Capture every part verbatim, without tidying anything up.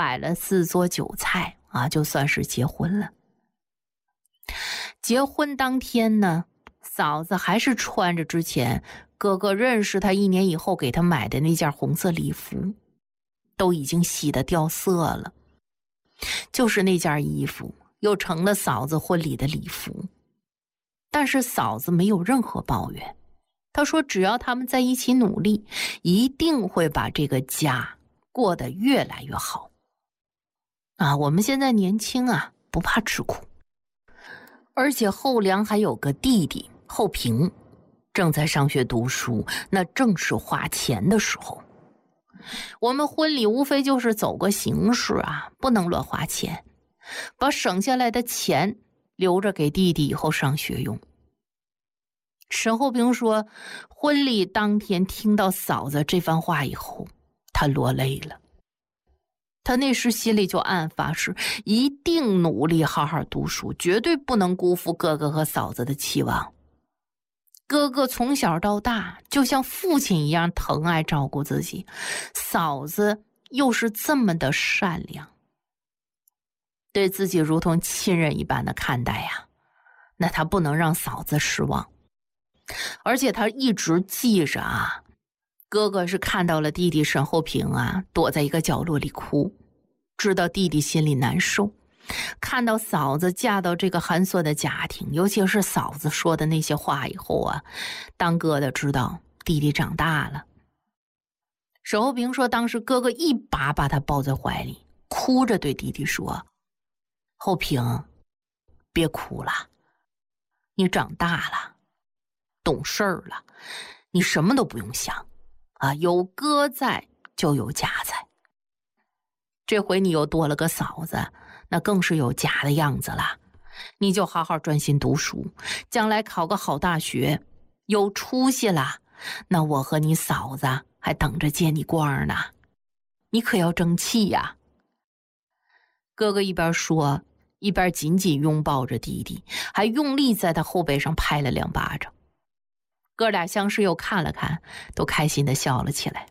摆了四桌酒菜啊，就算是结婚了。结婚当天呢，嫂子还是穿着之前哥哥认识她一年以后给她买的那件红色礼服，都已经洗得掉色了。就是那件衣服又成了嫂子婚礼的礼服。但是嫂子没有任何抱怨，她说只要他们在一起努力，一定会把这个家过得越来越好。啊，我们现在年轻啊，不怕吃苦。而且后梁还有个弟弟后平，正在上学读书，那正是花钱的时候。我们婚礼无非就是走个形式啊，不能乱花钱，把省下来的钱留着给弟弟以后上学用。沈厚平说，婚礼当天听到嫂子这番话以后，他落泪了。他那时心里就暗发誓，一定努力好好读书，绝对不能辜负哥哥和嫂子的期望。哥哥从小到大就像父亲一样疼爱照顾自己，嫂子又是这么的善良，对自己如同亲人一般的看待呀，那他不能让嫂子失望。而且他一直记着啊，哥哥是看到了弟弟沈厚平啊躲在一个角落里哭，知道弟弟心里难受，看到嫂子嫁到这个寒酸的家庭，尤其是嫂子说的那些话以后啊，当哥的知道弟弟长大了。沈厚平说，当时哥哥一把把他抱在怀里，哭着对弟弟说，厚平，别哭了，你长大了，懂事儿了，你什么都不用想啊，有哥在就有家在。这回你又多了个嫂子，那更是有家的样子了。你就好好专心读书，将来考个好大学，有出息了，那我和你嫂子还等着见你光呢，你可要争气呀。哥哥一边说，一边紧紧拥抱着弟弟，还用力在他后背上拍了两巴掌。哥俩相视又看了看，都开心地笑了起来。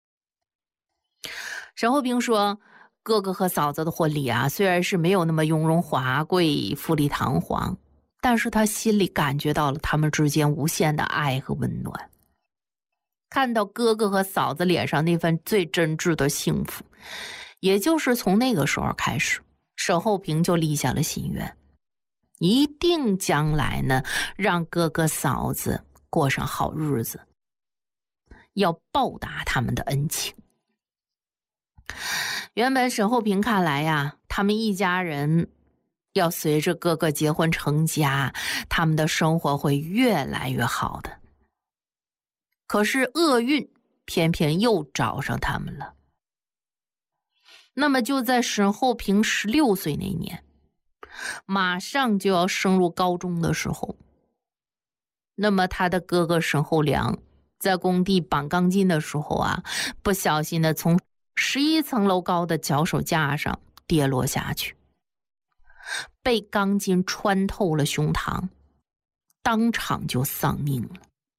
沈厚平说，哥哥和嫂子的婚礼啊，虽然是没有那么雍容华贵、富丽堂皇，但是他心里感觉到了他们之间无限的爱和温暖。看到哥哥和嫂子脸上那份最真挚的幸福，也就是从那个时候开始，沈厚平就立下了心愿，一定将来呢，让哥哥嫂子过上好日子，要报答他们的恩情。原本沈厚平看来呀，他们一家人要随着哥哥结婚成家，他们的生活会越来越好的。可是厄运偏偏又找上他们了。那么就在沈厚平十六岁那年，马上就要升入高中的时候，那么他的哥哥沈厚良在工地绑钢筋的时候啊，不小心的从十一层楼高的脚手架上跌落下去，被钢筋穿透了胸膛，当场就丧命了。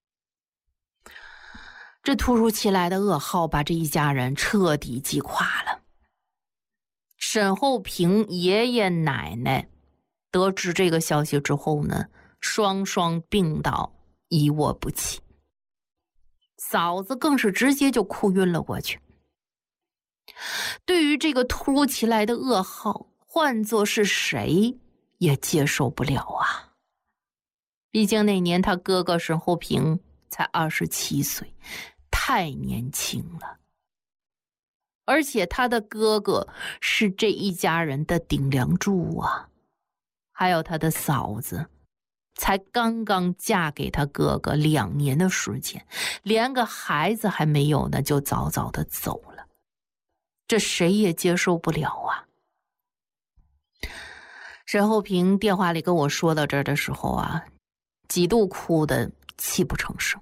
这突如其来的噩耗把这一家人彻底击垮了。沈厚平爷爷奶奶得知这个消息之后呢，双双病倒，一卧不起。嫂子更是直接就哭晕了过去。对于这个突如其来的噩耗，换作是谁也接受不了啊。毕竟那年他哥哥沈厚平才二十七岁，太年轻了。而且他的哥哥是这一家人的顶梁柱啊，还有他的嫂子才刚刚嫁给他哥哥两年的时间，连个孩子还没有呢，就早早的走了，这谁也接受不了啊。沈厚平电话里跟我说到这儿的时候啊，几度哭得泣不成声。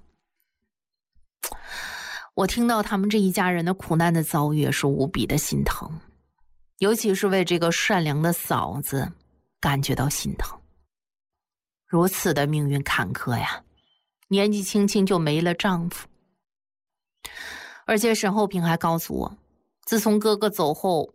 我听到他们这一家人的苦难的遭遇是无比的心疼，尤其是为这个善良的嫂子感觉到心疼。如此的命运坎坷呀，年纪轻轻就没了丈夫。而且沈厚平还告诉我，自从哥哥走后，